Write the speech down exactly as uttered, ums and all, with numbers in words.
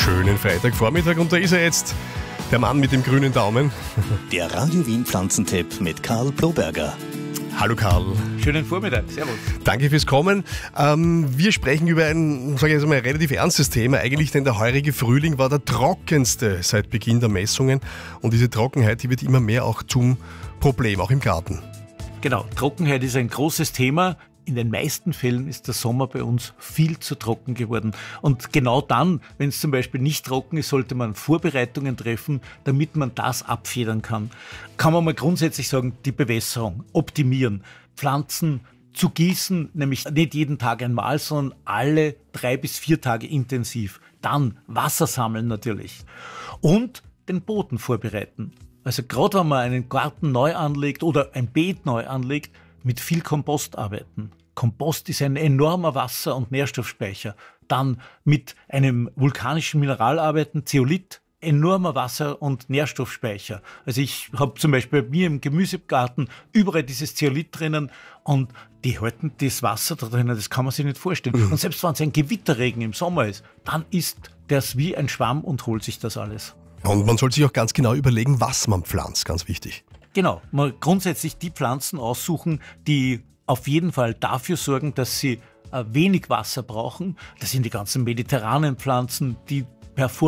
Schönen Freitagvormittag und da ist er jetzt, der Mann mit dem grünen Daumen. Der Radio Wien Pflanzentipp mit Karl Broberger. Hallo Karl. Schönen Vormittag, servus. Danke fürs Kommen. Ähm, wir sprechen über ein, sage ich jetzt mal, ein relativ ernstes Thema. Eigentlich, denn der heurige Frühling war der trockenste seit Beginn der Messungen. Und diese Trockenheit, die wird immer mehr auch zum Problem, auch im Garten. Genau, Trockenheit ist ein großes Thema. In den meisten Fällen ist der Sommer bei uns viel zu trocken geworden. Und genau dann, wenn es zum Beispiel nicht trocken ist, sollte man Vorbereitungen treffen, damit man das abfedern kann. Kann man mal grundsätzlich sagen, die Bewässerung optimieren, Pflanzen zu gießen, nämlich nicht jeden Tag einmal, sondern alle drei bis vier Tage intensiv. Dann Wasser sammeln natürlich und den Boden vorbereiten. Also gerade wenn man einen Garten neu anlegt oder ein Beet neu anlegt, mit viel Kompost arbeiten. Kompost ist ein enormer Wasser- und Nährstoffspeicher. Dann mit einem vulkanischen Mineral arbeiten, Zeolit, enormer Wasser- und Nährstoffspeicher. Also ich habe zum Beispiel bei mir im Gemüsegarten überall dieses Zeolit drinnen und die halten das Wasser da drinnen, das kann man sich nicht vorstellen. Mhm. Und selbst wenn es ein Gewitterregen im Sommer ist, dann ist das wie ein Schwamm und holt sich das alles. Und man soll sich auch ganz genau überlegen, was man pflanzt, ganz wichtig. Genau, man grundsätzlich die Pflanzen aussuchen, die auf jeden Fall dafür sorgen, dass sie äh, wenig Wasser brauchen. Das sind die ganzen mediterranen Pflanzen, die per